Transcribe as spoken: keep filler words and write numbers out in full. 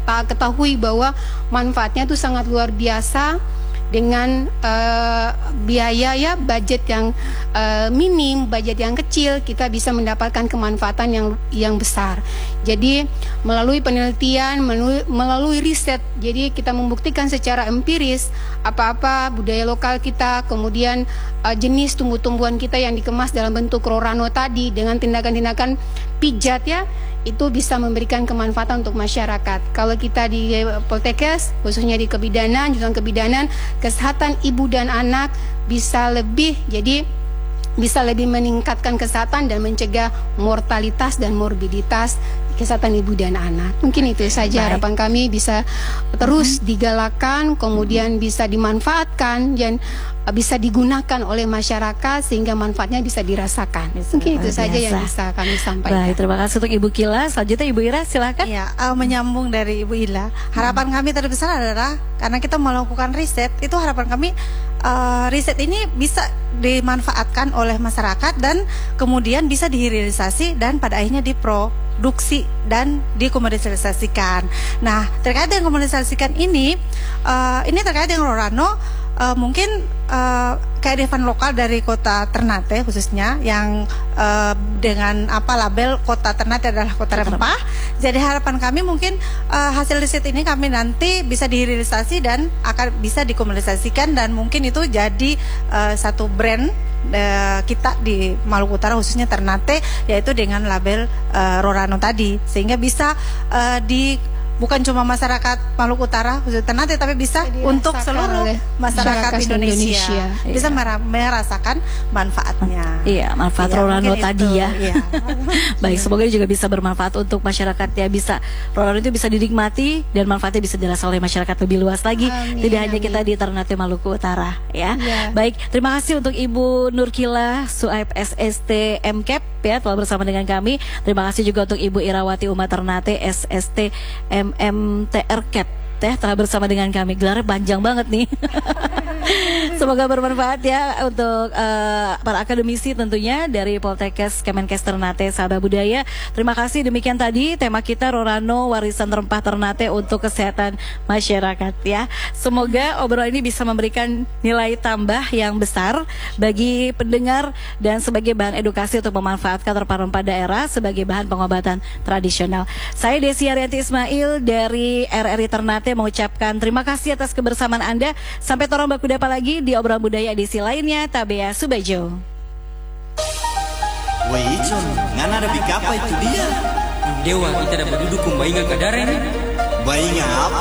ketahui bahwa manfaatnya itu sangat luar biasa. Dengan uh, biaya ya budget yang uh, minim, budget yang kecil, kita bisa mendapatkan kemanfaatan yang yang besar. Jadi melalui penelitian, melalui, melalui riset, jadi kita membuktikan secara empiris apa-apa budaya lokal kita, kemudian uh, jenis tumbuh-tumbuhan kita yang dikemas dalam bentuk Rorano tadi dengan tindakan-tindakan pijat ya, itu bisa memberikan kemanfaatan untuk masyarakat. Kalau kita di Poltekkes, khususnya di kebidanan, jurusan kebidanan, kesehatan ibu dan anak bisa lebih, jadi bisa lebih meningkatkan kesehatan dan mencegah mortalitas dan morbiditas kesehatan ibu dan anak. Mungkin itu saja. Baik. Harapan kami bisa terus digalakkan, kemudian bisa dimanfaatkan dan bisa digunakan oleh masyarakat sehingga manfaatnya bisa dirasakan. Bisa, mungkin itu biasa saja yang bisa kami sampaikan. Baik, terima kasih untuk Ibu Kila. Selanjutnya Ibu Ira, silakan. Ya, uh, menyambung dari Ibu Ila, harapan hmm. kami terbesar adalah karena kita melakukan riset, itu harapan kami uh, riset ini bisa dimanfaatkan oleh masyarakat dan kemudian bisa dihilirisasi dan pada akhirnya diproduksi dan dikomersialisasikan. Nah, terkait dengan komersialisasikan ini, uh, ini terkait dengan Rorano. Uh, mungkin uh, kearifan lokal dari kota Ternate khususnya yang uh, dengan apa label kota Ternate adalah kota rempah. Jadi harapan kami mungkin uh, hasil riset ini kami nanti bisa dihilirisasi dan akan bisa dikomersialisasikan dan mungkin itu jadi uh, satu brand uh, kita di Maluku Utara khususnya Ternate, yaitu dengan label uh, Rorano tadi, sehingga bisa uh, di bukan cuma masyarakat Maluku Utara khusus Ternate, tapi bisa untuk seluruh masyarakat Indonesia, Indonesia. Bisa iya. merasakan manfaatnya. Iya, manfaat iya, Rorano tadi itu. ya. Iya. Baik, semoga ini juga bisa bermanfaat untuk masyarakat ya. Bisa Rorano itu bisa dinikmati dan manfaatnya bisa dirasakan oleh masyarakat lebih luas lagi. Amin, Tidak amin. hanya kita di Ternate Maluku Utara ya. Iya. Baik, terima kasih untuk Ibu Nurkila Suaib S S T M Cap ya telah bersama dengan kami. Terima kasih juga untuk Ibu Irawati Uma Ternate S S T M M T R Cap teh telah bersama dengan kami. Gelarnya panjang banget nih. Semoga bermanfaat ya untuk uh, para akademisi tentunya dari Poltekkes Kemenkes Ternate Sabah Budaya. Terima kasih. Demikian tadi tema kita Rorano Warisan Rempah Ternate untuk kesehatan masyarakat ya. Semoga obrolan ini bisa memberikan nilai tambah yang besar bagi pendengar dan sebagai bahan edukasi untuk memanfaatkan rempah-rempah daerah sebagai bahan pengobatan tradisional. Saya Desi Arianti Ismail dari R R I Ternate mengucapkan terima kasih atas kebersamaan Anda. Sampai torong baku dapa lagi di obrolan budaya edisi lainnya. Tabea Subajo. Waicon, ngana ada bikapa itu dia. Dewa kita dapat duduk kumbaingan kadare. Baingan apa?